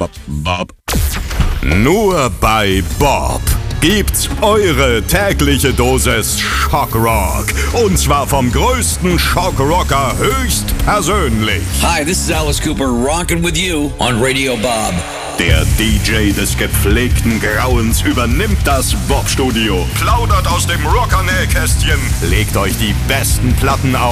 Bob. Nur bei Bob gibt's eure tägliche Dosis Schockrock. Und zwar vom größten Schockrocker höchstpersönlich. Hi, this is Alice Cooper, rockin' with you on Radio Bob. Der DJ des gepflegten Grauens übernimmt das Bob-Studio, plaudert aus dem Rocker-Nähkästchen, legt euch die besten Platten auf